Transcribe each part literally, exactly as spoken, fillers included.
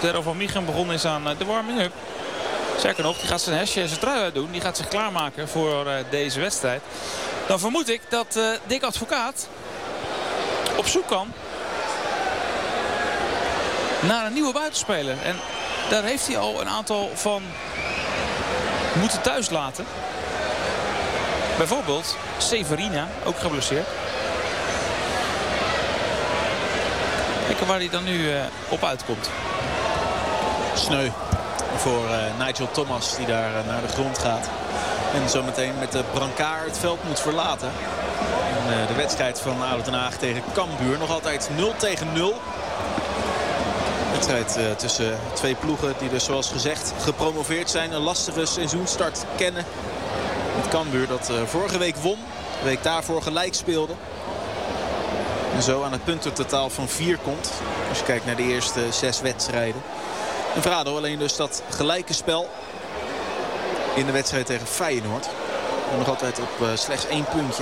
Daryl van Michum begonnen is aan de warming-up. Zeker nog, die gaat zijn hesje en zijn trui uitdoen. Die gaat zich klaarmaken voor uh, deze wedstrijd. Dan vermoed ik dat uh, Dick Advocaat op zoek kan naar een nieuwe buitenspeler. En daar heeft hij al een aantal van moeten thuislaten. Bijvoorbeeld Severina, ook geblesseerd. Kijken waar hij dan nu uh, op uitkomt. Sneu voor uh, Nigel Thomas die daar uh, naar de grond gaat. En zometeen met de brancard het veld moet verlaten. En, uh, de wedstrijd van A D O Den Haag tegen Cambuur. Nog altijd nul tegen nul. Wedstrijd uh, tussen twee ploegen die dus zoals gezegd gepromoveerd zijn. Een lastige seizoenstart kennen. Met Cambuur dat uh, vorige week won. De week daarvoor gelijk speelde. En zo aan het puntentotaal van vier komt. Als je kijkt naar de eerste zes wedstrijden. En voor A D O alleen dus dat gelijke spel in de wedstrijd tegen Feyenoord. En nog altijd op uh, slechts één puntje.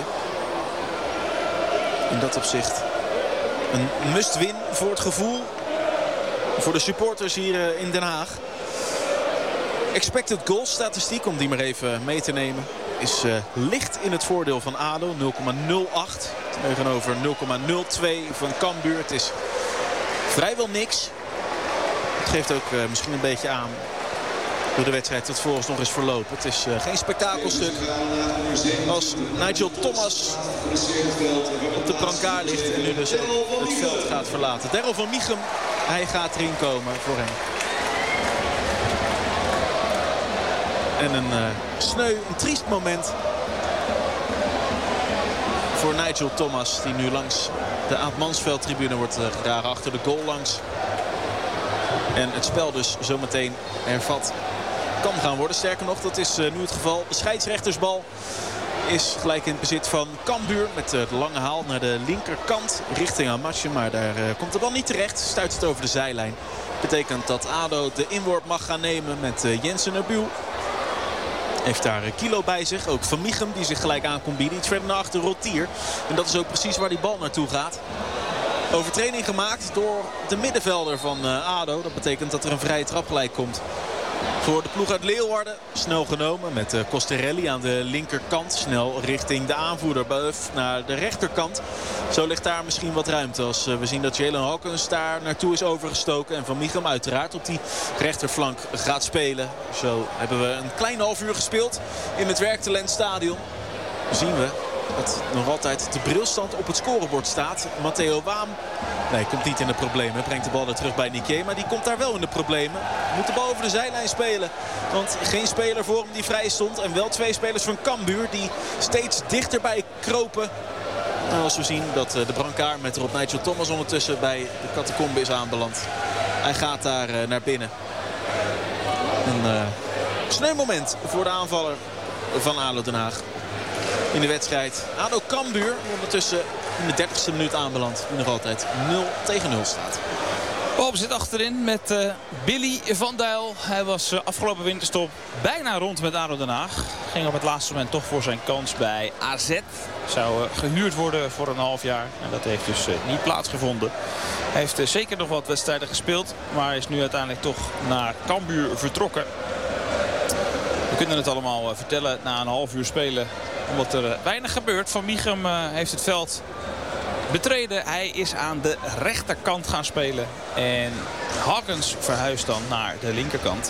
In dat opzicht een must-win voor het gevoel. Voor de supporters hier uh, in Den Haag. Expected goals statistiek, om die maar even mee te nemen, is uh, licht in het voordeel van A D O. nul komma nul acht tegenover nul komma nul twee van Cambuur. Het is vrijwel niks. Het geeft ook uh, misschien een beetje aan hoe de wedstrijd tot volgens nog is verlopen. Het is uh, geen spektakelstuk. Als Nigel Thomas op de brancard ligt en nu dus het veld gaat verlaten. Daryl van Michum, hij gaat erin komen voor hem. En een uh, sneu, een triest moment voor Nigel Thomas. Die nu langs de Aad-Mansveld-tribune wordt uh, gedragen, achter de goal langs. En het spel dus zometeen hervat kan gaan worden. Sterker nog, dat is uh, nu het geval. De scheidsrechtersbal is gelijk in het bezit van Cambuur. Met uh, de lange haal naar de linkerkant richting Amatje. Maar daar uh, komt de bal niet terecht. Stuit het over de zijlijn. Betekent dat A D O de inworp mag gaan nemen met uh, Jensen Erbuul. Heeft daar een kilo bij zich. Ook Van Michum die zich gelijk aan kon bieden. Iets verder naar achter Rotier. En dat is ook precies waar die bal naartoe gaat. Overtreding gemaakt door de middenvelder van uh, A D O. Dat betekent dat er een vrije trap gelijk komt voor de ploeg uit Leeuwarden. Snel genomen met uh, Costerelli aan de linkerkant. Snel richting de aanvoerder Beuf naar de rechterkant. Zo ligt daar misschien wat ruimte als uh, we zien dat Jalen Hawkins daar naartoe is overgestoken. En Van Michum uiteraard op die rechterflank gaat spelen. Zo hebben we een klein half uur gespeeld in het Werktalent Stadion. Zien we dat nog altijd de brilstand op het scorebord staat. Matteo Waam, nee, komt niet in de problemen. Brengt de bal er terug bij Niké, maar die komt daar wel in de problemen. Moet de bal over de zijlijn spelen. Want geen speler voor hem die vrij stond. En wel twee spelers van Cambuur die steeds dichterbij kropen. En als we zien dat de brancard met erop Nigel Thomas ondertussen bij de catacombe is aanbeland. Hij gaat daar naar binnen. Een uh, sneu moment voor de aanvaller van A D O Den Haag. In de wedstrijd A D O Cambuur ondertussen in de dertigste minuut aanbeland. Die nog altijd nul tegen nul staat. Bob zit achterin met uh, Billy van Dijl. Hij was uh, afgelopen winterstop bijna rond met A D O Den Haag. Ging op het laatste moment toch voor zijn kans bij A Z. Zou uh, gehuurd worden voor een half jaar. En dat heeft dus uh, niet plaatsgevonden. Hij heeft uh, zeker nog wat wedstrijden gespeeld. Maar is nu uiteindelijk toch naar Cambuur vertrokken. We kunnen het allemaal uh, vertellen na een half uur spelen. Omdat er uh, weinig gebeurt. Van Michum uh, heeft het veld betreden. Hij is aan de rechterkant gaan spelen. En Hawkins verhuist dan naar de linkerkant.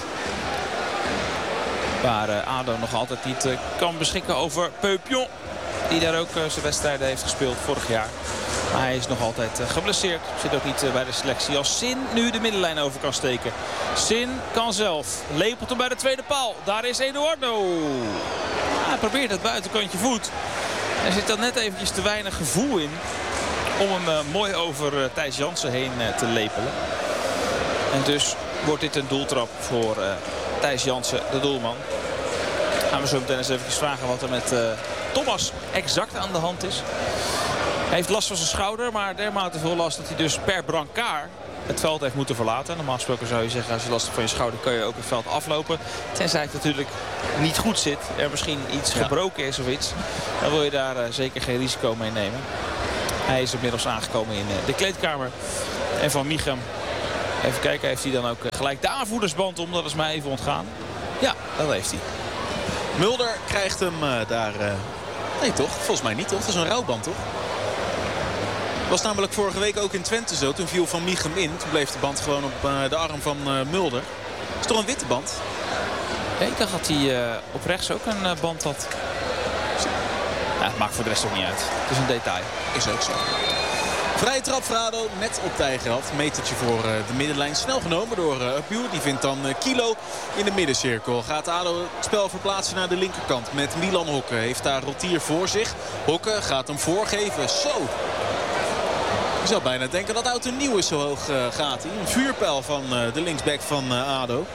Waar uh, A D O nog altijd niet uh, kan beschikken over Peupion. Die daar ook uh, zijn wedstrijden heeft gespeeld vorig jaar. Maar hij is nog altijd uh, geblesseerd. Zit ook niet uh, bij de selectie. Als Sin nu de middenlijn over kan steken. Sin kan zelf. Lepelt hem bij de tweede paal. Daar is Eduardo. Ja, hij probeert het buitenkantje voet. Er zit dan net eventjes te weinig gevoel in. Om hem uh, mooi over uh, Thijs Jansen heen uh, te lepelen. En dus wordt dit een doeltrap voor uh, Thijs Jansen, de doelman. Gaan we zo meteen eens even vragen wat er met uh, Thomas exact aan de hand is. Hij heeft last van zijn schouder, maar dermate veel last dat hij dus per brancard het veld heeft moeten verlaten. Normaal gesproken zou je zeggen, als je last hebt van je schouder kun je ook het veld aflopen. Tenzij het natuurlijk niet goed zit, er misschien iets gebroken is of iets. Dan wil je daar uh, zeker geen risico mee nemen. Hij is inmiddels aangekomen in uh, de kleedkamer. En Van Michum Even kijken, heeft hij dan ook gelijk de aanvoerdersband om? Dat is mij even ontgaan. Ja, dat heeft hij. Mulder krijgt hem uh, daar... Uh... Nee toch? Volgens mij niet toch? Dat is een rouwband toch? Was namelijk vorige week ook in Twente zo. Toen viel Van Michem in. Toen bleef de band gewoon op uh, de arm van uh, Mulder. Dat is toch een witte band? Ja, ik dacht dat hij uh, op rechts ook een uh, band had. Ja, het maakt voor de rest ook niet uit. Het is een detail. Is ook zo. Vrije trap voor ADO, net op Tijgerhout. Metertje voor uh, de middenlijn. Snel genomen door uh, Upbuur. Die vindt dan uh, Kilo in de middencirkel. Gaat ADO het spel verplaatsen naar de linkerkant met Milan Hokke. Heeft daar Rotier voor zich. Hokke gaat hem voorgeven. Zo. Je zou bijna denken dat Oud en Nieuw is, zo hoog uh, gaat hij. Een vuurpijl van uh, de linksback van uh, ADO.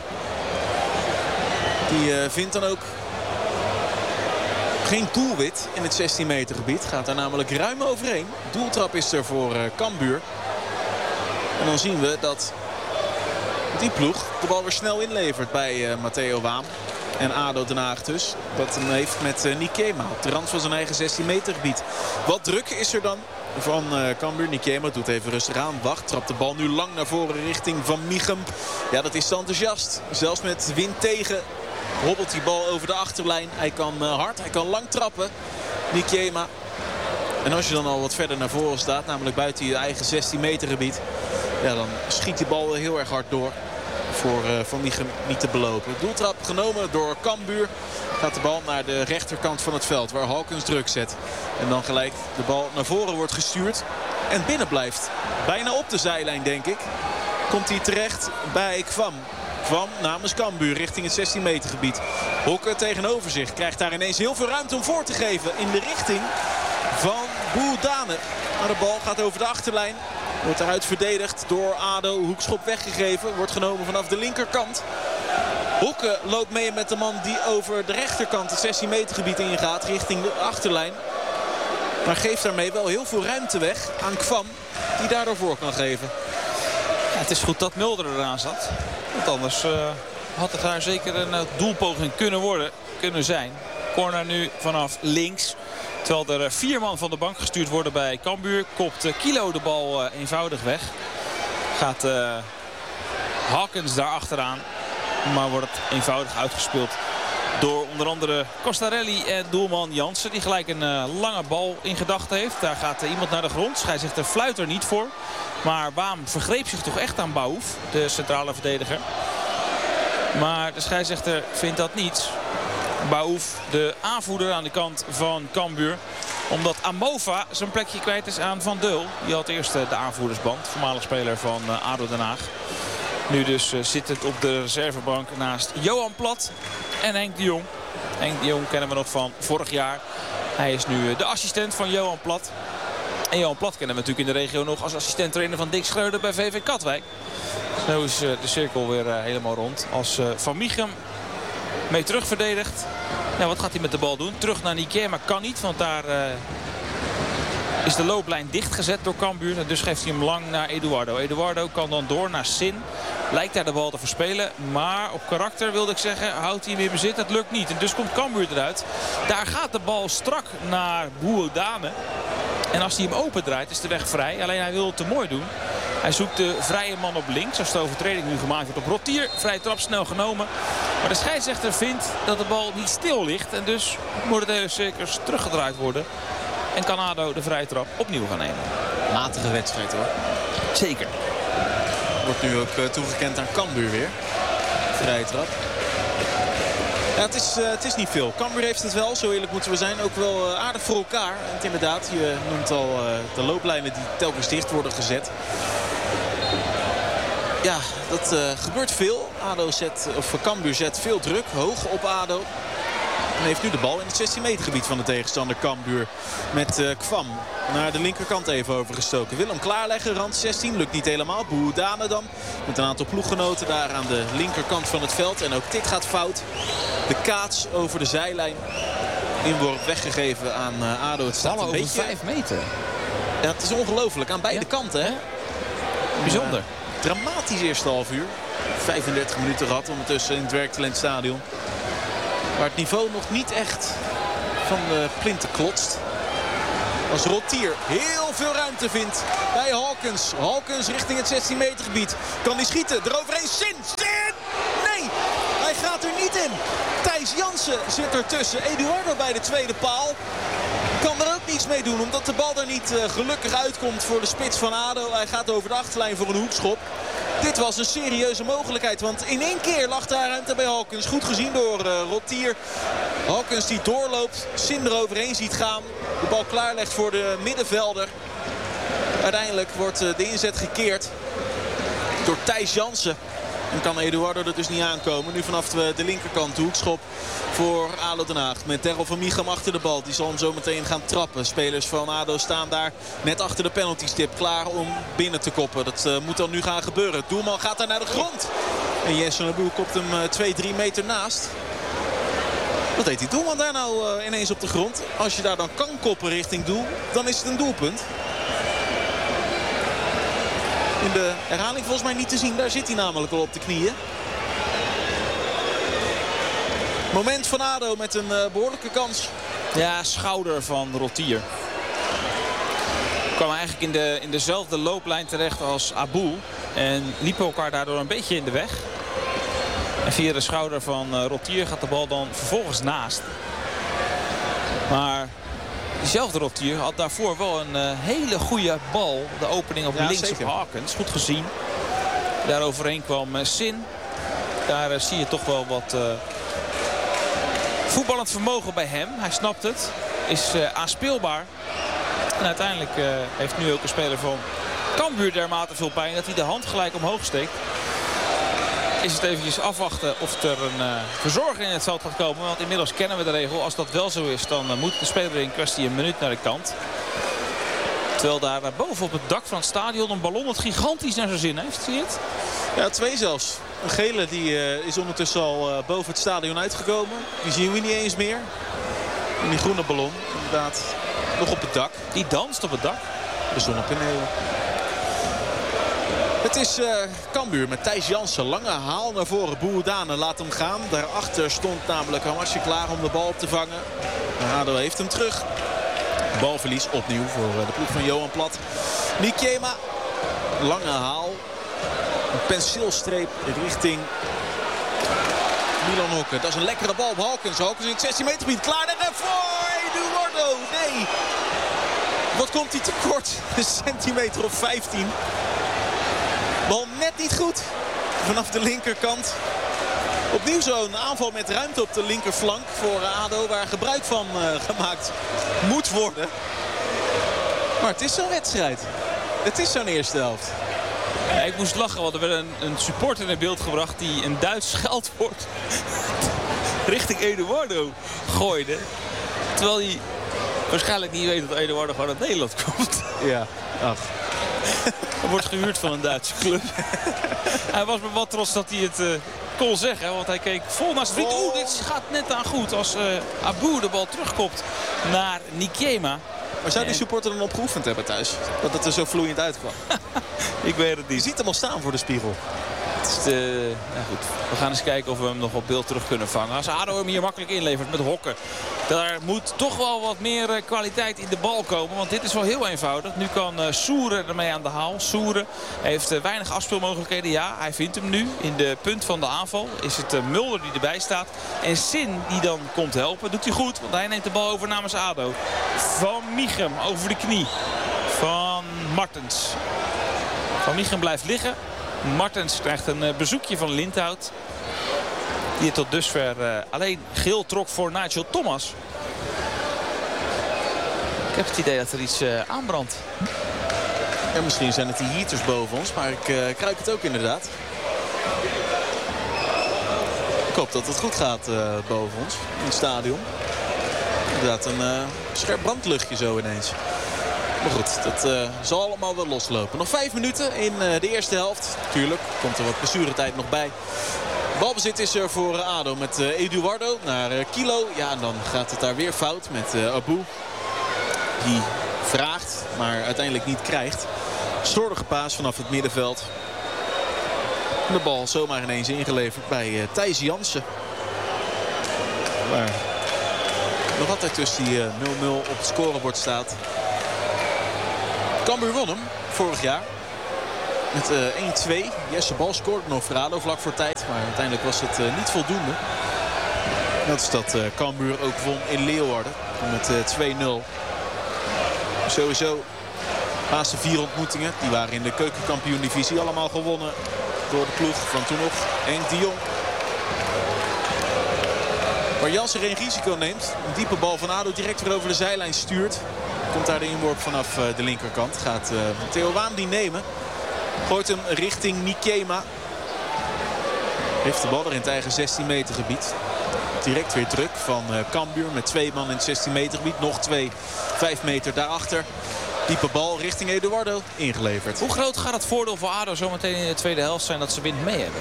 Die uh, vindt dan ook geen doelwit in het zestien meter gebied. Gaat daar namelijk ruim overheen. Doeltrap is er voor uh, Cambuur. En dan zien we dat die ploeg de bal weer snel inlevert bij uh, Matteo Waam. En ADO Den Haag dus. Dat hem heeft met uh, Nikema op de rand van zijn eigen zestien meter gebied. Wat druk is er dan van uh, Cambuur. Nikema doet even rustig aan. Wacht, trapt de bal nu lang naar voren richting Van Michem. Ja, dat is te enthousiast. Zelfs met wind tegen hobbelt die bal over de achterlijn. Hij kan uh, hard, hij kan lang trappen. Nikema. En als je dan al wat verder naar voren staat, namelijk buiten je eigen zestien meter gebied, ja, dan schiet die bal heel erg hard door. Voor uh, Van Michem niet te belopen. Doeltrap genomen door Cambuur. Gaat de bal naar de rechterkant van het veld waar Hawkins druk zet. En dan gelijk de bal naar voren wordt gestuurd. En binnen blijft. Bijna op de zijlijn denk ik. Komt hij terecht bij Kwam. Kwam namens Cambuur richting het zestien meter gebied. Hokke tegenover zich. Krijgt daar ineens heel veel ruimte om voor te geven. In de richting van Boudane. Maar de bal gaat over de achterlijn. Wordt eruit verdedigd door ADO. Hoekschop weggegeven. Wordt genomen vanaf de linkerkant. Hokke loopt mee met de man die over de rechterkant het zestien meter gebied ingaat. Richting de achterlijn. Maar geeft daarmee wel heel veel ruimte weg aan Kwam. Die daardoor voor kan geven. Ja, het is goed dat Mulder eraan zat. Want anders uh, had het daar zeker een uh, doelpoging kunnen worden. Kunnen zijn. Corner nu vanaf links. Terwijl er vier man van de bank gestuurd worden bij Cambuur. Kopt uh, Kilo de bal uh, eenvoudig weg. Gaat uh, Hawkins daar achteraan. Maar wordt het eenvoudig uitgespeeld door onder andere Costarelli en doelman Jansen. Die gelijk een uh, lange bal in gedachten heeft. Daar gaat uh, iemand naar de grond. Scheidsrechter fluit er niet voor. Maar Waam vergreep zich toch echt aan Baouf, de centrale verdediger. Maar de scheidsrechter vindt dat niet. Baouf, de aanvoerder aan de kant van Cambuur. Omdat Amova zijn plekje kwijt is aan Van Deul. Die had eerst uh, de aanvoerdersband. Voormalig speler van uh, ADO Den Haag. Nu dus uh, zit het op de reservebank naast Johan Plat en Henk de Jong. Henk de Jong kennen we nog van vorig jaar. Hij is nu uh, de assistent van Johan Plat. En Johan Plat kennen we natuurlijk in de regio nog als assistent-trainer van Dick Schreuder bij V V Katwijk. Zo is uh, de cirkel weer uh, helemaal rond. Als uh, Van Michem mee terug verdedigt. Ja, wat gaat hij met de bal doen? Terug naar Nikema kan niet, want daar uh, is de looplijn dichtgezet door Cambuur. Dus geeft hij hem lang naar Eduardo. Eduardo kan dan door naar Sin. Lijkt daar de bal te verspelen. Maar op karakter wilde ik zeggen, houdt hij hem in bezit. Dat lukt niet. En dus komt Cambuur eruit. Daar gaat de bal strak naar Boudane. En als hij hem opendraait is de weg vrij. Alleen hij wil het te mooi doen. Hij zoekt de vrije man op links. Als de overtreding nu gemaakt wordt op Rotier. Vrije trap snel genomen. Maar de scheidsrechter vindt dat de bal niet stil ligt. En dus moet het hele circus teruggedraaid worden. En kan ADO de vrije trap opnieuw gaan nemen. Matige wedstrijd hoor. Zeker. Wordt nu ook uh, toegekend aan Cambuur weer. Vrije trap. Ja, het, is, uh, het is niet veel. Cambuur heeft het wel, zo eerlijk moeten we zijn, ook wel uh, aardig voor elkaar. Want inderdaad, je noemt al uh, de looplijnen die telkens dicht worden gezet. Ja, dat uh, gebeurt veel. ADO zet, of Cambuur zet veel druk, hoog op ADO. En heeft nu de bal in het zestien meter gebied van de tegenstander Cambuur. Met uh, Kwam naar de linkerkant even overgestoken. Wil hem klaarleggen, rand zestien, lukt niet helemaal. Boudane dan, met een aantal ploeggenoten daar aan de linkerkant van het veld. En ook dit gaat fout. De kaats over de zijlijn. Inworp weggegeven aan uh, ADO. Het staat een over beetje... vijf meter. Ja, het is ongelooflijk. Aan beide ja. kanten, hè? Bijzonder. Uh, dramatisch eerste half uur. vijfendertig minuten gehad ondertussen in het Werktalent Stadion. Waar het niveau nog niet echt van de plinten klotst. Als Rottier heel veel ruimte vindt bij Hawkins. Hawkins richting het zestien meter gebied. Kan hij schieten? Eroverheen. Sin! Sin! Nee! Hij gaat er niet in. Thijs Jansen zit ertussen. Eduardo bij de tweede paal. Kan er ook niets mee doen omdat de bal er niet uh, gelukkig uitkomt voor de spits van ADO. Hij gaat over de achterlijn voor een hoekschop. Dit was een serieuze mogelijkheid, want in één keer lag daar ruimte bij Hawkins. Goed gezien door uh, Rottier. Hawkins die doorloopt, Sin eroverheen ziet gaan. De bal klaarlegt voor de middenvelder. Uiteindelijk wordt uh, de inzet gekeerd door Thijs Jansen. En kan Eduardo er dus niet aankomen. Nu vanaf de, de linkerkant de hoekschop voor ADO Den Haag. Met Daryl van Micham achter de bal. Die zal hem zo meteen gaan trappen. Spelers van ADO staan daar net achter de penaltystip. Klaar om binnen te koppen. Dat uh, moet dan nu gaan gebeuren. Doelman gaat daar naar de grond. En Jesse Naboe kopt hem uh, twee, drie meter naast. Wat deed die doelman daar nou uh, ineens op de grond? Als je daar dan kan koppen richting doel, dan is het een doelpunt. In de herhaling volgens mij niet te zien. Daar zit hij namelijk al op de knieën. Moment van ADO met een uh, behoorlijke kans. Ja, schouder van Rottier. Kwam eigenlijk in, de, in dezelfde looplijn terecht als Abou. En liepen elkaar daardoor een beetje in de weg. En via de schouder van uh, Rottier gaat de bal dan vervolgens naast. Maar diezelfde Rottier had daarvoor wel een uh, hele goede bal. De opening op ja, links zeker. Op Hawkins. Goed gezien. Daar overheen kwam uh, Sin. Daar uh, zie je toch wel wat uh, voetballend vermogen bij hem. Hij snapt het. Is uh, aanspeelbaar. En uiteindelijk uh, heeft nu ook een speler van Cambuur dermate veel pijn dat hij de hand gelijk omhoog steekt. Is het eventjes afwachten of er een uh, verzorger in het veld gaat komen. Want inmiddels kennen we de regel. Als dat wel zo is, dan uh, moet de speler in kwestie een minuut naar de kant. Terwijl daar uh, boven op het dak van het stadion een ballon dat gigantisch naar zijn zin heeft. Zie je het? Ja, twee zelfs. Een gele die uh, is ondertussen al uh, boven het stadion uitgekomen. Die zien we niet eens meer. En die groene ballon, inderdaad, nog op het dak. Die danst op het dak. De zonnepanelen. Het is uh, Cambuur met Thijs Jansen. Lange haal naar voren. Boerdane laat hem gaan. Daarachter stond namelijk Hamasje klaar om de bal op te vangen. ADO heeft hem terug. Balverlies opnieuw voor uh, de ploeg van Johan Plat. Nikiema. Lange haal. Een penseelstreep richting Milan Hokke. Dat is een lekkere bal op Hawkins. Hawkins in het zestien meter gebied. Klaar en voor Eduardo. Nee. Wat komt hij tekort? Een centimeter of vijftien. Bal net niet goed. Vanaf de linkerkant. Opnieuw zo'n aanval met ruimte op de linkerflank voor ADO. Waar gebruik van uh, gemaakt moet worden. Maar het is zo'n wedstrijd. Het is zo'n eerste helft. Ja, ik moest lachen, want er werd een, een supporter in beeld gebracht die een Duits scheldwoord richting Eduardo gooide. Terwijl hij waarschijnlijk niet weet dat Eduardo gewoon uit Nederland komt. Ja, ach. Hij wordt gehuurd van een Duitse club. Hij was maar wat trots dat hij het uh, kon zeggen. Want hij keek vol naar zijn vriend. Oeh, dit gaat net aan goed als uh, Abou de bal terugkopt naar Nikiema. Maar zou die supporter dan opgeoefend hebben thuis? Dat het er zo vloeiend uitkwam. Ik weet het niet. Je ziet hem al staan voor de spiegel. Het is de... ja, goed. We gaan eens kijken of we hem nog op beeld terug kunnen vangen. Als ADO hem hier makkelijk inlevert met Hokken. Daar moet toch wel wat meer kwaliteit in de bal komen. Want dit is wel heel eenvoudig. Nu kan uh, Soere ermee aan de haal. Soere heeft uh, weinig afspeelmogelijkheden. Ja, hij vindt hem nu. In de punt van de aanval is het uh, Mulder die erbij staat. En Sin die dan komt helpen. Doet hij goed, want hij neemt de bal over namens ADO. Van Micham over de knie. Van Martens. Van Micham blijft liggen. Martens krijgt een uh, bezoekje van Lindhout. Die het tot dusver uh, alleen geel trok voor Nigel Thomas. Ik heb het idee dat er iets uh, aanbrandt. Ja, misschien zijn het die heaters boven ons, maar ik uh, kruik het ook inderdaad. Ik hoop dat het goed gaat uh, boven ons in het stadion. Inderdaad een uh, scherp brandluchtje zo ineens. Maar goed, dat uh, zal allemaal wel loslopen. Nog vijf minuten in uh, de eerste helft. Tuurlijk, komt er wat blessuretijd nog bij. Balbezit is er voor ADO met uh, Eduardo naar uh, Kilo. Ja, en dan gaat het daar weer fout met uh, Abou. Die vraagt, maar uiteindelijk niet krijgt. Slordige paas vanaf het middenveld. De bal zomaar ineens ingeleverd bij uh, Thijs Jansen. Maar nog altijd tussen die uh, nul nul op het scorebord staat. Cambuur won hem vorig jaar. Met uh, één twee. Jesse Bal scoorde nog voor ADO vlak voor tijd. Maar uiteindelijk was het uh, niet voldoende. Dat is dat uh, Cambuur ook won in Leeuwarden. Met uh, twee nul. Sowieso de laatste vier ontmoetingen. Die waren in de keukenkampioen-divisie allemaal gewonnen. Door de ploeg van toen nog Henk de Jong. Waar Jansen geen risico neemt. Een diepe bal van ADO direct weer over de zijlijn stuurt. Komt daar de inworp vanaf uh, de linkerkant. Gaat uh, Theo Waan die nemen. Gooit hem richting Nikema. Heeft de bal er in het eigen zestien meter gebied. Direct weer druk van uh, Cambuur met twee man in het zestien meter gebied. Nog twee, vijf meter daarachter. Diepe bal richting Eduardo ingeleverd. Hoe groot gaat het voordeel voor ADO zometeen in de tweede helft zijn dat ze wind mee hebben?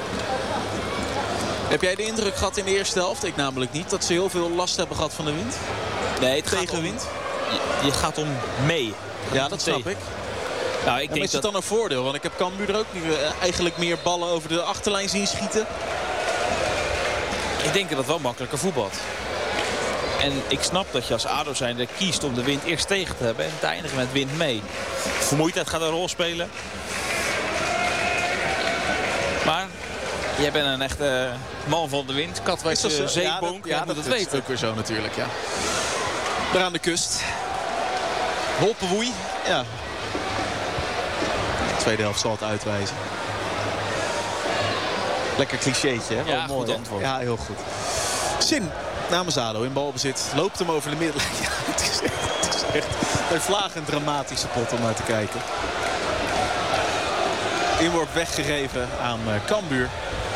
Heb jij de indruk gehad in de eerste helft? Ik namelijk niet. Dat ze heel veel last hebben gehad van de wind. Nee, het tegenwind. Gaat om, je, je gaat om mee. Ja, dat snap ik. Nou, ik ja, denk is het dat... dan een voordeel? Want ik heb Cambuur er ook niet, uh, eigenlijk meer ballen over de achterlijn zien schieten. Ik denk dat het wel makkelijker voetbalt. En ik snap dat je als ADO zijnde kiest om de wind eerst tegen te hebben en te eindigen met wind mee. Vermoeidheid gaat een rol spelen. Maar jij bent een echte man van de wind. Katwijkse zeebonk. Ja, dat, ja, dat, dat weet ook weer zo natuurlijk. Ja. Daar aan de kust. Holpenwoei. Ja. De tweede helft zal het uitwijzen. Lekker clichétje, hè? Ja, oh, mooi, goed antwoord. Ja, heel goed. Zin namens ADO in balbezit. Loopt hem over de middenlijn. Ja, het is echt, het is echt een vlagend dramatische pot om naar te kijken. Inworp weggegeven aan uh, Cambuur.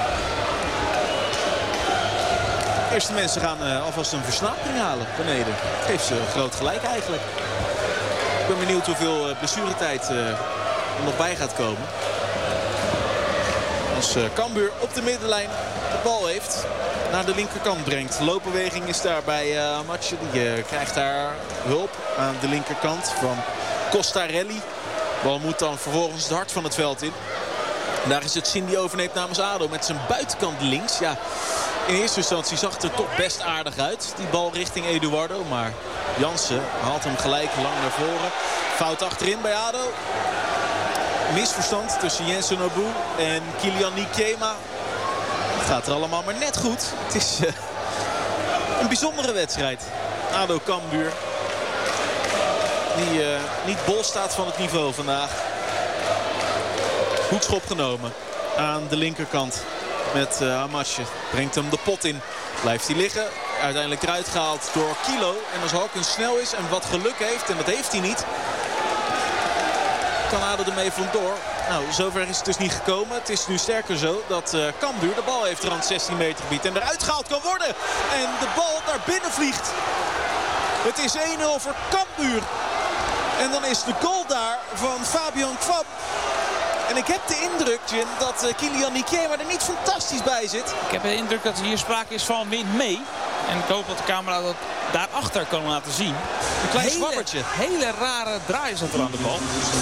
De eerste mensen gaan uh, alvast een versnapering halen beneden. Geeft ze groot gelijk eigenlijk. Ik ben benieuwd hoeveel uh, blessuretijd uh, er nog bij gaat komen. Als uh, Cambuur op de middenlijn de bal heeft, naar de linkerkant brengt. De loopbeweging is daar bij uh, Amatje. Die uh, krijgt daar hulp aan de linkerkant van Costarelli. De bal moet dan vervolgens het hart van het veld in. En daar is het Zin die overneemt namens ADO met zijn buitenkant links. Ja, in eerste instantie zag het er toch best aardig uit. Die bal richting Eduardo. Maar Jansen haalt hem gelijk lang naar voren. Fout achterin bij ADO. Misverstand tussen Jensen Obu en Kylian Nikema. Het gaat er allemaal maar net goed. Het is uh, een bijzondere wedstrijd. ADO Cambuur. Die uh, niet bol staat van het niveau vandaag. Hoekschop genomen aan de linkerkant met uh, Amatje. Brengt hem de pot in. Blijft hij liggen. Uiteindelijk eruit gehaald door Kilo. En als Hawkins snel is en wat geluk heeft, en dat heeft hij niet, kan ADO ermee vandoor. Nou, zover is het dus niet gekomen. Het is nu sterker zo dat uh, Cambuur de bal heeft er aan het zestien meter gebied. En eruit gehaald kan worden. En de bal naar binnen vliegt. Het is één nul voor Cambuur. En dan is de goal daar van Fabian Kwam. En ik heb de indruk, Jim, dat uh, Kylian Nikema er niet fantastisch bij zit. Ik heb de indruk dat er hier sprake is van wind mee. En ik hoop dat de camera dat daarachter kan laten zien. Een klein hele, zwabbertje. Hele rare draai zat er aan de bal.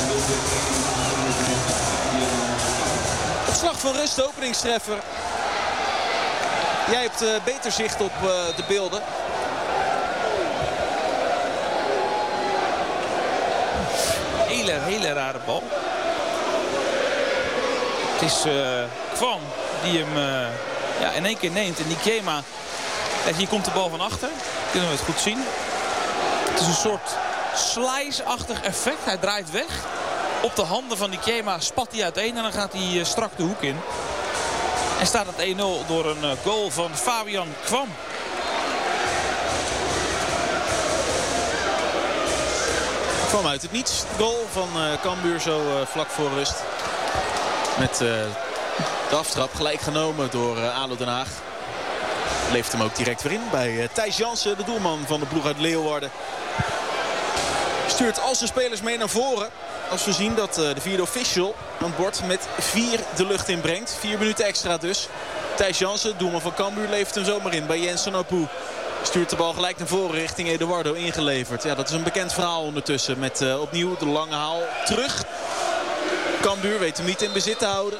Op slag van rust, de openingstreffer. Jij hebt uh, beter zicht op uh, de beelden. Hele, hele rare bal. Het is uh, Kwam die hem uh, ja, in één keer neemt. En Nikema, hier komt de bal van achter. Kunnen we het goed zien. Het is een soort slice-achtig effect. Hij draait weg. Op de handen van Nikema spat hij uiteen. En dan gaat hij uh, strak de hoek in. En staat het één nul door een uh, goal van Fabian Kwam. Kwam uit het niets. Goal van uh, Cambuur zo uh, vlak voor rust. Met uh, de aftrap gelijk genomen door uh, ADO Den Haag. Leeft hem ook direct weer in bij uh, Thijs Jansen, de doelman van de ploeg uit Leeuwarden. Stuurt al zijn spelers mee naar voren. Als we zien dat uh, de vierde official aan het bord met vier de lucht inbrengt. Vier minuten extra dus. Thijs Jansen, doelman van Cambuur, levert hem zomaar in bij Jensen Opu. Stuurt de bal gelijk naar voren richting Eduardo, ingeleverd. Ja, dat is een bekend verhaal ondertussen met uh, opnieuw de lange haal terug. Cambuur weet hem niet in bezit te houden.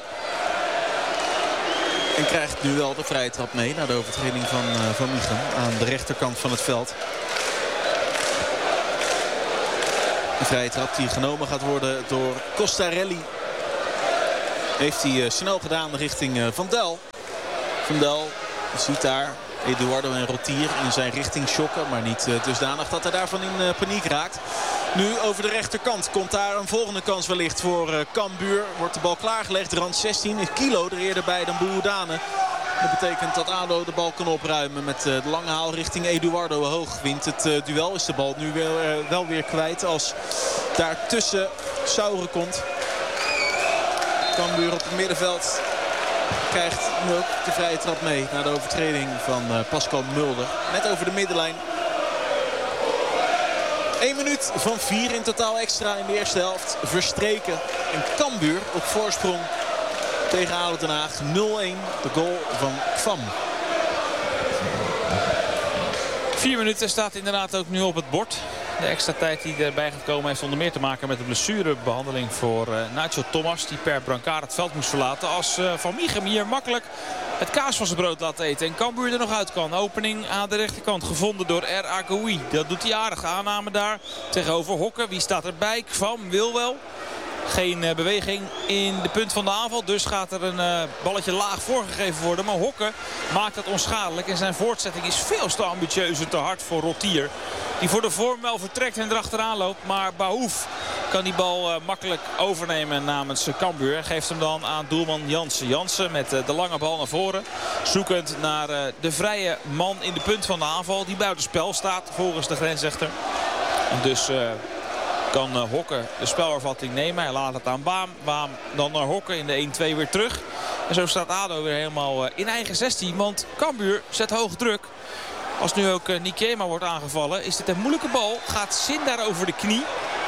En krijgt nu wel de vrije trap mee na de overtreding van, uh, van Michem aan de rechterkant van het veld. Een vrije trap die genomen gaat worden door Costarelli. Heeft hij uh, snel gedaan richting uh, Van Del. Van Del ziet daar Eduardo en Rotier in zijn richting shocken. Maar niet uh, dusdanig dat hij daarvan in uh, paniek raakt. Nu over de rechterkant komt daar een volgende kans wellicht voor uh, Cambuur. Wordt de bal klaargelegd. Rand zestien. Een kilo er eerder bij dan Boudane. Dat betekent dat ADO de bal kan opruimen met uh, de lange haal richting Eduardo hoog. Wint het uh, duel. Is de bal nu wel, uh, wel weer kwijt als daartussen Sauren komt. Cambuur op het middenveld krijgt nu ook de vrije trap mee na de overtreding van uh, Pascal Mulder. Net over de middenlijn. Eén minuut van vier in totaal extra in de eerste helft verstreken. En Cambuur op voorsprong tegen ADO Den Haag. nul-een, de goal van Kwam. Vier minuten staat inderdaad ook nu op het bord. De extra tijd die erbij gaat komen heeft onder meer te maken met de blessurebehandeling voor uh, Nacho Thomas. Die per brancard het veld moest verlaten. Als uh, Van Miechem hier makkelijk het kaas van zijn brood laat eten. En Cambuur er nog uit kan. Opening aan de rechterkant gevonden door R. Agoui. Dat doet hij aardig. Aanname daar tegenover Hokken. Wie staat erbij? Kwam wil wel. Geen uh, beweging in de punt van de aanval. Dus gaat er een uh, balletje laag voorgegeven worden. Maar Hokken maakt het onschadelijk. En zijn voortzetting is veel te ambitieus en te hard voor Rotier. Die voor de vorm wel vertrekt en erachteraan loopt. Maar Bahouf kan die bal uh, makkelijk overnemen namens uh, Cambuur. En geeft hem dan aan doelman Jansen. Jansen met uh, de lange bal naar voren. Zoekend naar uh, de vrije man in de punt van de aanval. Die buitenspel staat volgens de grensrechter. En dus... Uh, kan uh, Hokken de spelervatting nemen. Hij laat het aan Baam. Baam dan naar Hokken in de een-twee weer terug. En zo staat ADO weer helemaal uh, in eigen zestien. Want Cambuur zet hoog druk. Als nu ook uh, Nikema wordt aangevallen. Is dit een moeilijke bal. Gaat Sin daar over de knie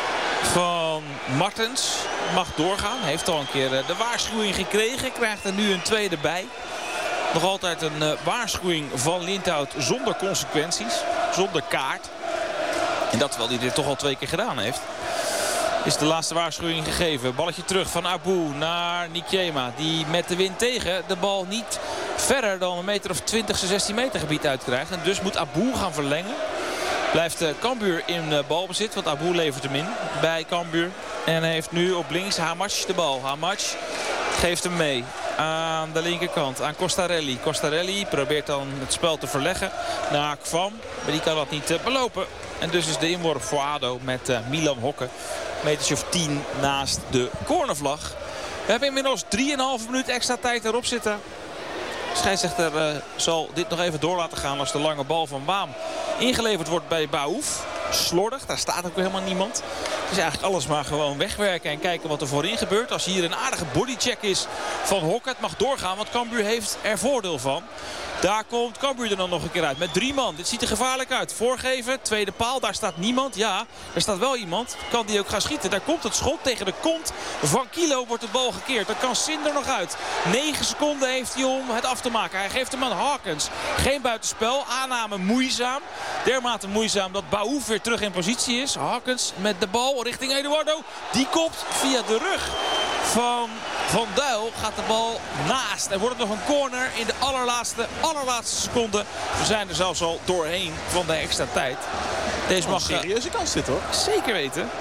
van Martens. Mag doorgaan. Heeft al een keer uh, de waarschuwing gekregen. Krijgt er nu een tweede bij. Nog altijd een uh, waarschuwing van Lindhout zonder consequenties. Zonder kaart. En dat terwijl hij dit toch al twee keer gedaan heeft. Is de laatste waarschuwing gegeven. Balletje terug van Abu naar Nikema. Die met de wind tegen de bal niet verder dan een meter of twintig, zestien meter gebied uitkrijgt. En dus moet Abu gaan verlengen. Blijft Cambuur in balbezit. Want Abu levert hem in bij Cambuur. En heeft nu op links Hamatch de bal. Hamatch geeft hem mee. Aan de linkerkant, aan Costarelli. Costarelli probeert dan het spel te verleggen naar Kwam. Maar die kan dat niet uh, belopen. En dus is de inworp voor ADO met uh, Milan Hokken. Metertje of tien naast de cornervlag. We hebben inmiddels drieënhalve minuut extra tijd erop zitten. De scheidsrechter uh, zal dit nog even door laten gaan als de lange bal van Baam ingeleverd wordt bij Bahouf. Slordig, daar staat ook helemaal niemand. Het is eigenlijk alles maar gewoon wegwerken en kijken wat er voorin gebeurt. Als hier een aardige bodycheck is van Hokken, het mag doorgaan, want Cambuur heeft er voordeel van. Daar komt Cambuur er dan nog een keer uit met drie man. Dit ziet er gevaarlijk uit. Voorgeven, tweede paal, daar staat niemand. Ja, er staat wel iemand. Kan die ook gaan schieten. Daar komt het schot tegen de kont van Kilo, wordt de bal gekeerd. Dan kan Sin er nog uit. negen seconden heeft hij om het af te maken. Hij geeft hem aan Hawkins. Geen buitenspel. Aanname moeizaam. Dermate moeizaam dat Bahouf weer terug in positie is. Hawkins met de bal richting Eduardo. Die kopt via de rug van Van Duil. Gaat de bal naast. En wordt het nog een corner in de allerlaatste, allerlaatste seconde. We zijn er zelfs al doorheen van de extra tijd. Deze mag... Een serieuze kans dit hoor. Zeker weten.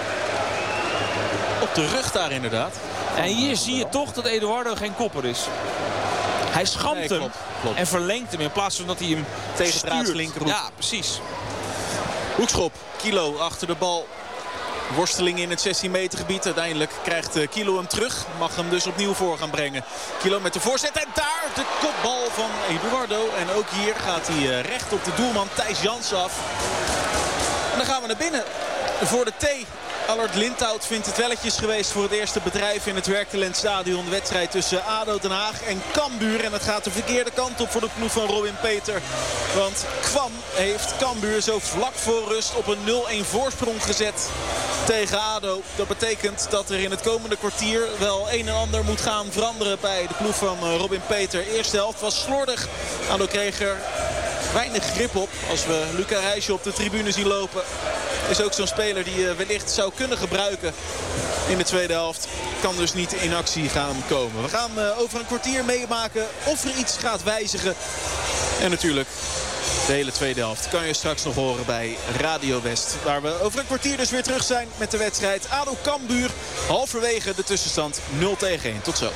Op de rug daar inderdaad. En hier zie je toch dat Eduardo geen kopper is. Hij schampt nee, hem klopt, klopt. en verlengt hem in plaats van dat hij hem tegen de stuurt. linkerhoek. Ja, precies. Hoekschop. Kilo achter de bal. Worsteling in het zestien meter gebied. Uiteindelijk krijgt Kilo hem terug. Mag hem dus opnieuw voor gaan brengen. Kilo met de voorzet. En daar de kopbal van Eduardo. En ook hier gaat hij recht op de doelman Thijs Jansen af. En dan gaan we naar binnen. Voor de T. Allard Lindhout vindt het welletjes geweest voor het eerste bedrijf in het Werktalentstadion. De wedstrijd tussen ADO Den Haag en Cambuur. En het gaat de verkeerde kant op voor de ploeg van Robin Peter. Want Kwam heeft Cambuur zo vlak voor rust op een nul-een voorsprong gezet tegen ADO. Dat betekent dat er in het komende kwartier wel een en ander moet gaan veranderen bij de ploeg van Robin Peter. De eerste helft was slordig. ADO kreeg er weinig grip op. Als we Luca Rijsje op de tribune zien lopen, is ook zo'n speler die je wellicht zou kunnen gebruiken in de tweede helft. Kan dus niet in actie gaan komen. We gaan uh, over een kwartier meemaken of er iets gaat wijzigen. En natuurlijk De hele tweede helft kan je straks nog horen bij Radio West. Waar we over een kwartier dus weer terug zijn met de wedstrijd A D O Cambuur. Halverwege de tussenstand nul tegen één. Tot zo.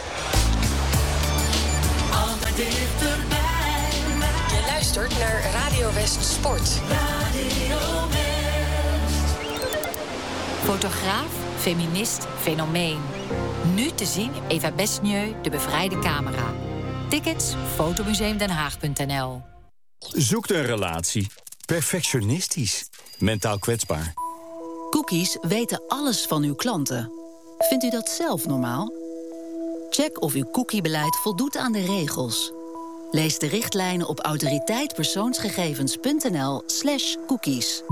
Altijd dichterbij. Je luistert naar Radio West Sport. Radio West. Fotograaf, feminist, fenomeen. Nu te zien Eva Besnieu, de bevrijde camera. Tickets fotomuseumdenhaag punt n l. Zoekt een relatie. Perfectionistisch. Mentaal kwetsbaar. Cookies weten alles van uw klanten. Vindt u dat zelf normaal? Check of uw cookiebeleid voldoet aan de regels. Lees de richtlijnen op autoriteitpersoonsgegevens punt n l slash cookies.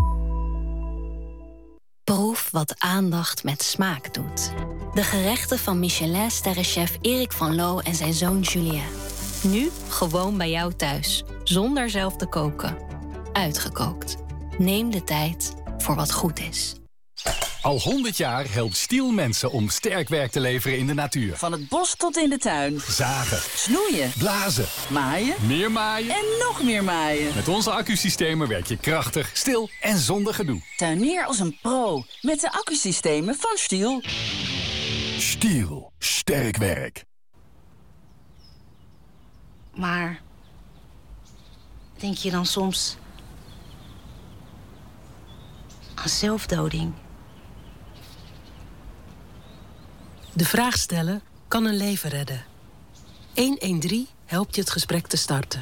Proef wat aandacht met smaak doet. De gerechten van Michelin-sterrenchef Erik van Loo en zijn zoon Julien. Nu gewoon bij jou thuis, zonder zelf te koken. Uitgekookt. Neem de tijd voor wat goed is. Al honderd jaar helpt Stiel mensen om sterk werk te leveren in de natuur. Van het bos tot in de tuin. Zagen. Snoeien. Blazen. Maaien. Meer maaien. En nog meer maaien. Met onze accusystemen werk je krachtig, stil en zonder gedoe. Tuinier als een pro. Met de accusystemen van Stiel. Stiel. Sterk werk. Maar denk je dan soms aan zelfdoding? De vraag stellen kan een leven redden. honderddertien helpt je het gesprek te starten.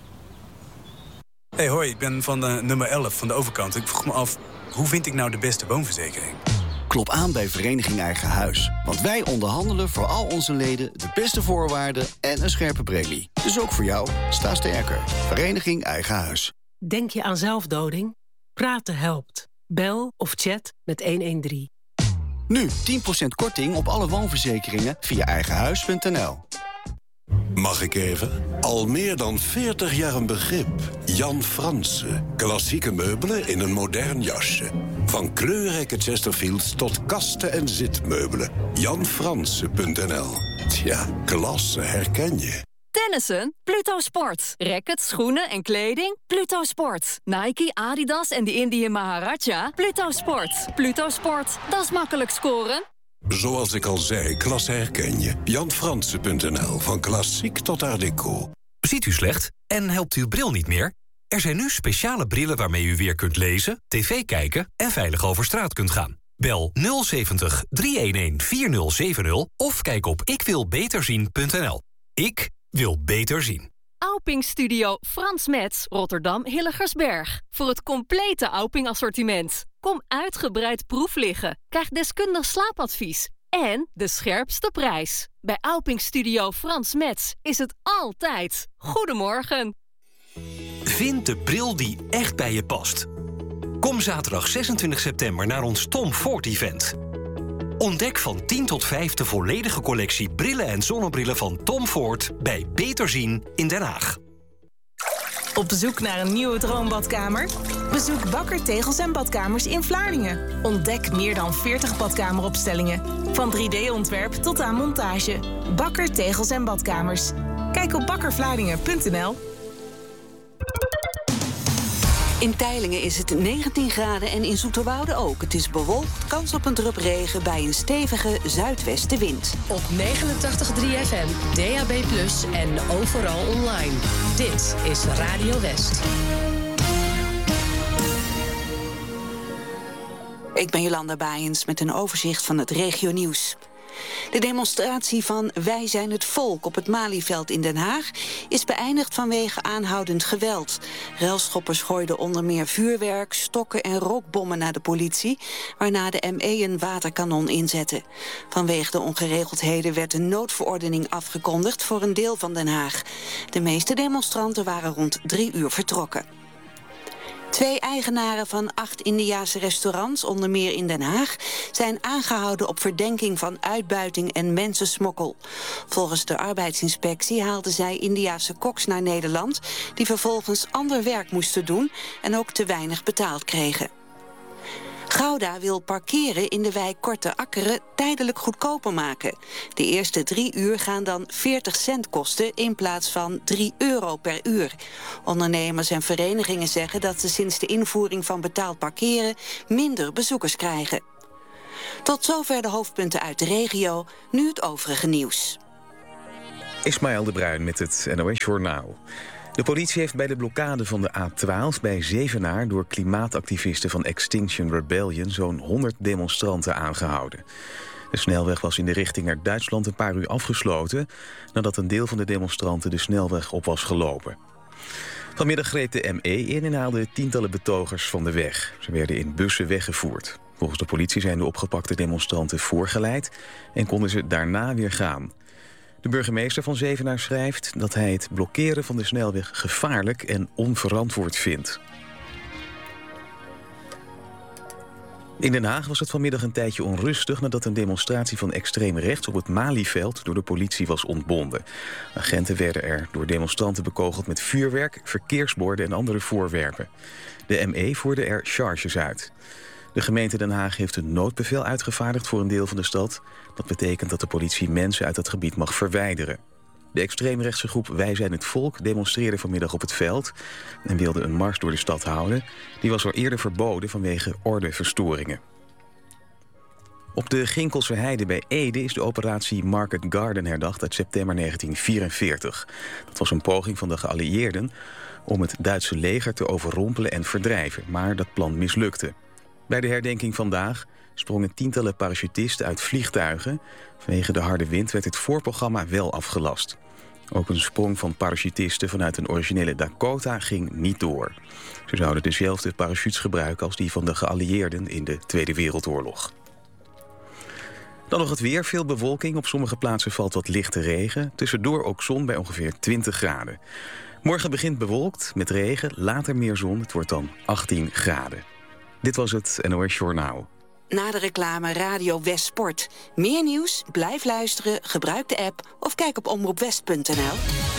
Hey, hoi, ik ben van de nummer elf van de overkant. Ik vroeg me af, hoe vind ik nou de beste woonverzekering? Klop aan bij Vereniging Eigen Huis. Want wij onderhandelen voor al onze leden de beste voorwaarden en een scherpe premie. Dus ook voor jou, sta sterker. Vereniging Eigen Huis. Denk je aan zelfdoding? Praten helpt. Bel of chat met honderddertien. Nu tien procent korting op alle woonverzekeringen via eigenhuis punt n l. Mag ik even? Al meer dan veertig jaar een begrip. Jan Fransen. Klassieke meubelen in een modern jasje. Van kleurrijke Chesterfields tot kasten en zitmeubelen. jan fransen punt n l. Tja, klasse herken je. Tennissen? Pluto Sport. Rackets, schoenen en kleding? Pluto Sport. Nike, Adidas en de Indian Maharaja? Pluto Sport. Pluto Sport, dat is makkelijk scoren. Zoals ik al zei, klasse herken je. jan fransen punt n l. Van klassiek tot art deco. Ziet u slecht en helpt uw bril niet meer? Er zijn nu speciale brillen waarmee u weer kunt lezen, tv kijken en veilig over straat kunt gaan. Bel nul zeventig, driehonderdelf, vierzig zeventig of kijk op ikwilbeterzien punt n l. Ik wil beter zien. Auping Studio Frans Metz, Rotterdam Hilligersberg. Voor het complete Auping assortiment. Kom uitgebreid proef liggen. Krijg deskundig slaapadvies. En de scherpste prijs. Bij Auping Studio Frans Metz is het altijd. Goedemorgen. Vind de bril die echt bij je past. Kom zaterdag zesentwintig september naar ons Tom Ford event. Ontdek van tien tot vijf de volledige collectie brillen en zonnebrillen van Tom Ford bij Beter Zien in Den Haag. Op zoek naar een nieuwe droombadkamer? Bezoek Bakker Tegels en Badkamers in Vlaardingen. Ontdek meer dan veertig badkameropstellingen. Van drie D-ontwerp tot aan montage. Bakker Tegels en Badkamers. Kijk op bakkervlaardingen punt n l. In Teylingen is het negentien graden en in Zoeterwoude ook. Het is bewolkt, kans op een drup regen bij een stevige zuidwestenwind. Op negenentachtig komma drie F M, D A B plus, en overal online. Dit is Radio West. Ik ben Jolanda Baaiens met een overzicht van het regionieuws. De demonstratie van Wij zijn het volk op het Malieveld in Den Haag is beëindigd vanwege aanhoudend geweld. Relschoppers gooiden onder meer vuurwerk, stokken en rookbommen naar de politie, waarna de M E een waterkanon inzette. Vanwege de ongeregeldheden werd een noodverordening afgekondigd voor een deel van Den Haag. De meeste demonstranten waren rond drie uur vertrokken. Twee eigenaren van acht Indiase restaurants, onder meer in Den Haag, zijn aangehouden op verdenking van uitbuiting en mensensmokkel. Volgens de arbeidsinspectie haalden zij Indiase koks naar Nederland, die vervolgens ander werk moesten doen en ook te weinig betaald kregen. Gouda wil parkeren in de wijk Korte Akkeren tijdelijk goedkoper maken. De eerste drie uur gaan dan veertig cent kosten in plaats van drie euro per uur. Ondernemers en verenigingen zeggen dat ze sinds de invoering van betaald parkeren minder bezoekers krijgen. Tot zover de hoofdpunten uit de regio, nu het overige nieuws. Ismaël de Bruin met het N O S-journaal. De politie heeft bij de blokkade van de A twaalf bij Zevenaar door klimaatactivisten van Extinction Rebellion zo'n honderd demonstranten aangehouden. De snelweg was in de richting naar Duitsland een paar uur afgesloten nadat een deel van de demonstranten de snelweg op was gelopen. Vanmiddag greep de M E in en haalde tientallen betogers van de weg. Ze werden in bussen weggevoerd. Volgens de politie zijn de opgepakte demonstranten voorgeleid en konden ze daarna weer gaan. De burgemeester van Zevenaar schrijft dat hij het blokkeren van de snelweg gevaarlijk en onverantwoord vindt. In Den Haag was het vanmiddag een tijdje onrustig nadat een demonstratie van extreem rechts op het Malieveld door de politie was ontbonden. Agenten werden er door demonstranten bekogeld met vuurwerk, verkeersborden en andere voorwerpen. De M E voerde er charges uit. De gemeente Den Haag heeft een noodbevel uitgevaardigd voor een deel van de stad. Dat betekent dat de politie mensen uit het gebied mag verwijderen. De extreemrechtse groep Wij zijn het volk demonstreerde vanmiddag op het veld en wilde een mars door de stad houden. Die was al eerder verboden vanwege ordeverstoringen. Op de Ginkelse Heide bij Ede is de operatie Market Garden herdacht uit september negentien vierenveertig. Dat was een poging van de geallieerden om het Duitse leger te overrompelen en verdrijven, maar dat plan mislukte. Bij de herdenking vandaag sprongen tientallen parachutisten uit vliegtuigen. Vanwege de harde wind werd het voorprogramma wel afgelast. Ook een sprong van parachutisten vanuit een originele Dakota ging niet door. Ze zouden dezelfde parachutes gebruiken als die van de geallieerden in de Tweede Wereldoorlog. Dan nog het weer, veel bewolking. Op sommige plaatsen valt wat lichte regen. Tussendoor ook zon bij ongeveer twintig graden. Morgen begint bewolkt met regen, later meer zon. Het wordt dan achttien graden. Dit was het N O S-journaal. Na de reclame Radio West Sport. Meer nieuws? Blijf luisteren, gebruik de app of kijk op omroep west punt n l.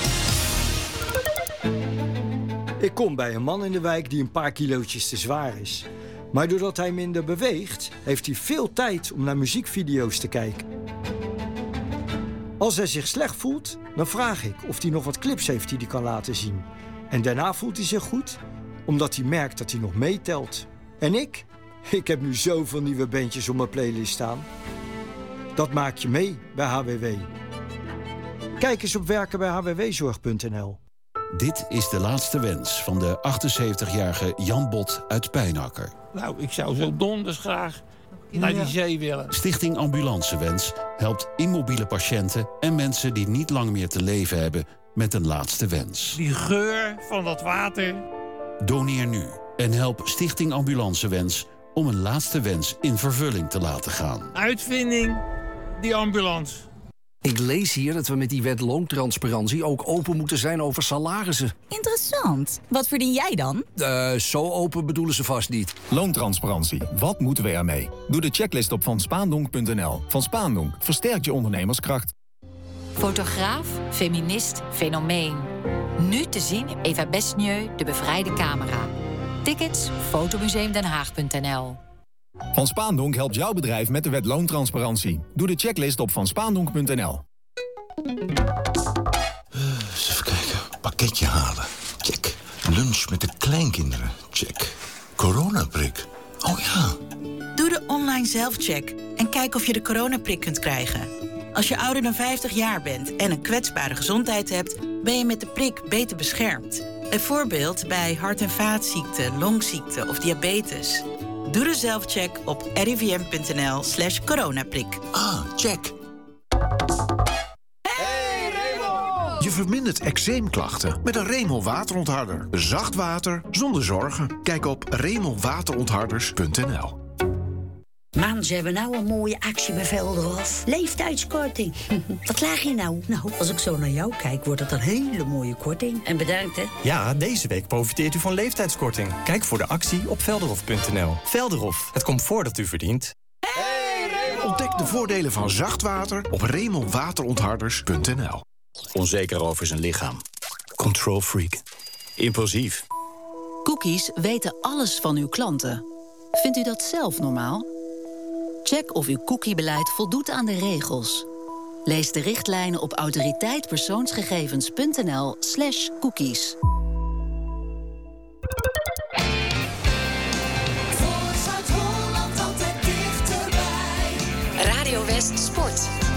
Ik kom bij een man in de wijk die een paar kilootjes te zwaar is. Maar doordat hij minder beweegt, heeft hij veel tijd om naar muziekvideo's te kijken. Als hij zich slecht voelt, dan vraag ik of hij nog wat clips heeft die hij kan laten zien. En daarna voelt hij zich goed, omdat hij merkt dat hij nog meetelt. En ik? Ik heb nu zoveel nieuwe bandjes op mijn playlist staan. Dat maak je mee bij H W W. Kijk eens op werken bij h w w zorg punt n l. Dit is de laatste wens van de achtenzeventigjarige Jan Bot uit Pijnakker. Nou, ik zou zo donders graag naar die zee willen. Stichting Ambulancewens helpt immobiele patiënten en mensen die niet lang meer te leven hebben met een laatste wens. Die geur van dat water. Doneer nu en help Stichting Ambulancewens om een laatste wens in vervulling te laten gaan. Uitvinding, die ambulance. Ik lees hier dat we met die wet loontransparantie ook open moeten zijn over salarissen. Interessant. Wat verdien jij dan? Uh, zo open bedoelen ze vast niet. Loontransparantie. Wat moeten we ermee? Doe de checklist op van spaandonk punt n l. Van Spaandonk versterkt je ondernemerskracht. Fotograaf, feminist, fenomeen. Nu te zien Eva Besnieu, De Bevrijde Camera. Tickets, fotomuseum den haag punt n l. Van Spaandonk helpt jouw bedrijf met de wet loontransparantie. Doe de checklist op van spaandonk punt n l. Eens even kijken. Pakketje halen. Check. Lunch met de kleinkinderen. Check. Coronaprik. Oh ja. Doe de online zelfcheck en kijk of je de coronaprik kunt krijgen. Als je ouder dan vijftig jaar bent en een kwetsbare gezondheid hebt, ben je met de prik beter beschermd. Bijvoorbeeld bij hart- en vaatziekten, longziekten of diabetes. Doe de zelfcheck op r i v m punt n l slash coronaprik. Ah, check. Hey, Remo! Je vermindert eczeemklachten met een Remo waterontharder. Zacht water, zonder zorgen. Kijk op remo waterontharders punt n l. Man, ze hebben nou een mooie actie bij Velderhof. Leeftijdskorting. Wat laag je nou? Nou, als ik zo naar jou kijk, wordt het een hele mooie korting. En bedankt, hè? Ja, deze week profiteert u van leeftijdskorting. Kijk voor de actie op velderhof punt n l. Velderhof, het comfort dat u verdient. Hey, Remo! Ontdek de voordelen van zacht water op remo waterontharders punt n l. Onzeker over zijn lichaam. Control freak. Impulsief. Cookies weten alles van uw klanten. Vindt u dat zelf normaal? Check of uw cookiebeleid voldoet aan de regels. Lees de richtlijnen op autoriteitpersoonsgegevens punt n l slash cookies.